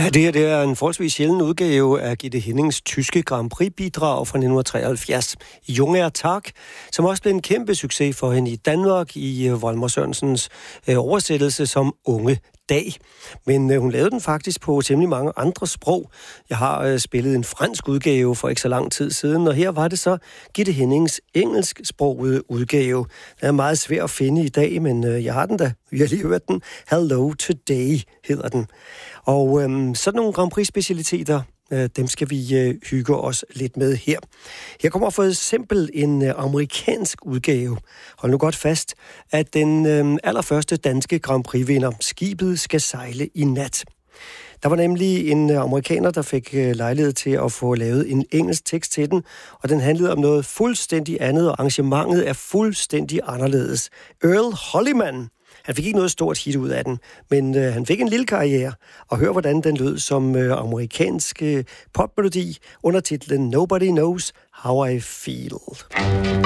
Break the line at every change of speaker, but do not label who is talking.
Ja, det er en forholdsvis sjælden udgave af Gitte Hennings tyske Grand Prix-bidrag fra 1973, Junger Tag, som også blev en kæmpe succes for hende i Danmark i Volmer Sørensens oversættelse som Unge Dag. Men hun lavede den faktisk på temmelig mange andre sprog. Jeg har spillet en fransk udgave for ikke så lang tid siden, og her var det så Gitte Hennings engelsksprogede udgave. Den er meget svær at finde i dag, men jeg har den da. Vi har lige hørt den. Hello Today hedder den. Og sådan nogle Grand Prix-specialiteter, dem skal vi hygge os lidt med her. Her kommer for eksempel en amerikansk udgave. Hold nu godt fast, at den allerførste danske Grand Prix-vinder, skibet skal sejle i nat. Der var nemlig en amerikaner, der fik lejlighed til at få lavet en engelsk tekst til den, og den handlede om noget fuldstændig andet, og arrangementet er fuldstændig anderledes. Earl Holliman, han fik ikke noget stort hit ud af den, men han fik en lille karriere, og hør hvordan den lød som amerikansk popmelodi under titlen Nobody Knows How I Feel.